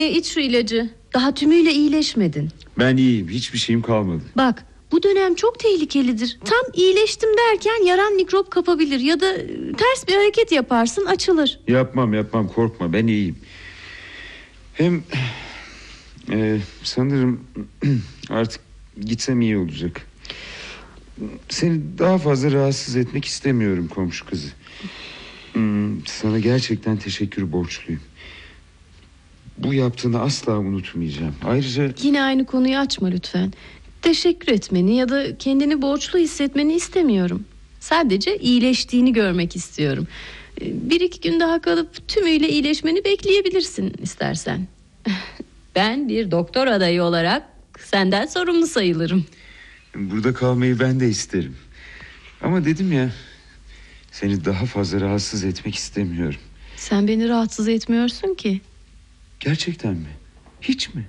İç şu ilacı. Daha tümüyle iyileşmedin. Ben iyiyim, hiçbir şeyim kalmadı. Bak, bu dönem çok tehlikelidir. Tam iyileştim derken yaran mikrop kapabilir. Ya da ters bir hareket yaparsın, açılır. Yapmam, korkma, ben iyiyim. Hem sanırım artık gitsem iyi olacak. Seni daha fazla rahatsız etmek istemiyorum komşu kızı. Sana gerçekten teşekkür borçluyum. Bu yaptığını asla unutmayacağım. Ayrıca... Yine aynı konuyu açma lütfen. Teşekkür etmeni ya da kendini borçlu hissetmeni istemiyorum. Sadece iyileştiğini görmek istiyorum. 1-2 gün daha kalıp tümüyle iyileşmeni bekleyebilirsin istersen. Ben bir doktor adayı olarak senden sorumlu sayılırım. Burada kalmayı ben de isterim. Ama dedim ya, seni daha fazla rahatsız etmek istemiyorum. Sen beni rahatsız etmiyorsun ki. Gerçekten mi? Hiç mi?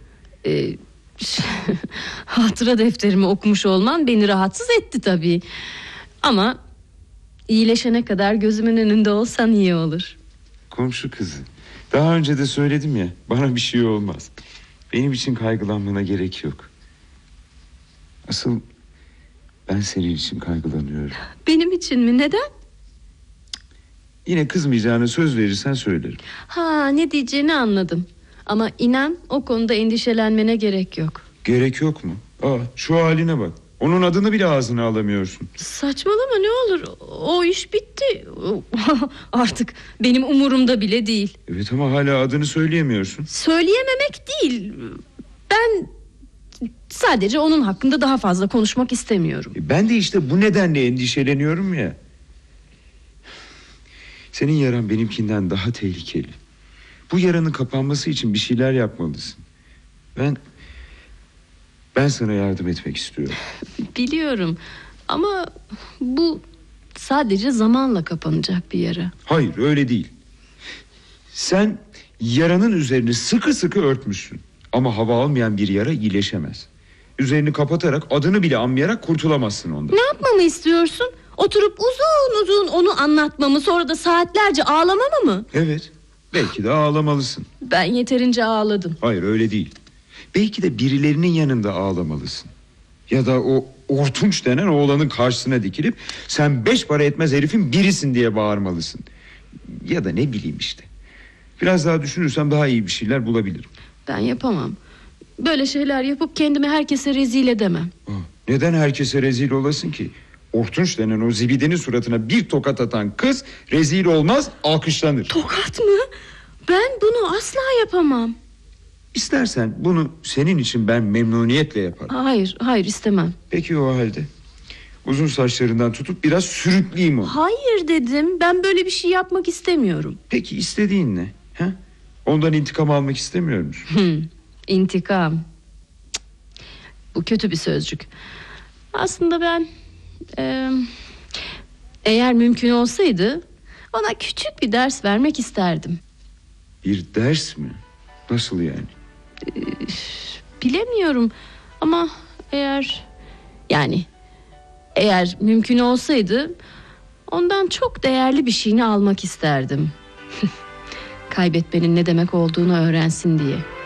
Hatıra defterimi okumuş olman beni rahatsız etti tabii. Ama iyileşene kadar gözümün önünde olsan iyi olur. Komşu kızı, daha önce de söyledim ya, bana bir şey olmaz. Benim için kaygılanmana gerek yok. Asıl ben senin için kaygılanıyorum. Benim için mi? Neden? Yine kızmayacağına söz verirsen söylerim. Ne diyeceğini anladım. Ama inan, o konuda endişelenmene gerek yok. Gerek yok mu? Şu haline bak. Onun adını bile ağzına alamıyorsun. Saçmalama, ne olur. O iş bitti. Artık benim umurumda bile değil. Evet, ama hala adını söyleyemiyorsun. Söyleyememek değil. Ben sadece onun hakkında daha fazla konuşmak istemiyorum. Ben de işte bu nedenle endişeleniyorum ya. Senin yaran benimkinden daha tehlikeli. Bu yaranın kapanması için bir şeyler yapmalısın. Ben sana yardım etmek istiyorum. Biliyorum ama bu sadece zamanla kapanacak bir yara. Hayır, öyle değil. Sen yaranın üzerini sıkı sıkı örtmüşsün. Ama hava almayan bir yara iyileşemez. Üzerini kapatarak, adını bile anmayarak kurtulamazsın ondan. Ne yapmamı istiyorsun? Oturup uzun uzun onu anlatmamı, sonra da saatlerce ağlamamı mı? Evet, belki de ağlamalısın. Ben yeterince ağladım. Hayır, öyle değil. Belki de birilerinin yanında ağlamalısın. Ya da o Ortunç denen oğlanın karşısına dikilip sen 5 para etmez herifin birisin diye bağırmalısın. Ya da ne bileyim işte. Biraz daha düşünürsem daha iyi bir şeyler bulabilirim. Ben yapamam. Böyle şeyler yapıp kendimi herkese rezil edemem. Neden herkese rezil olasın ki? Ortunç denen o zibidenin suratına bir tokat atan kız rezil olmaz, alkışlanır. Tokat mı? Ben bunu asla yapamam. İstersen bunu senin için ben memnuniyetle yaparım. Hayır istemem. Peki o halde. Uzun saçlarından tutup biraz sürükleyeyim onu. Hayır dedim, ben böyle bir şey yapmak istemiyorum. Peki istediğin ne? Ondan intikam almak istemiyor musun? İntikam. Bu kötü bir sözcük. Aslında ben eğer mümkün olsaydı ona küçük bir ders vermek isterdim. Bir ders mi? Nasıl yani? Bilemiyorum ama eğer mümkün olsaydı ondan çok değerli bir şeyini almak isterdim. Kaybetmenin ne demek olduğunu öğrensin diye.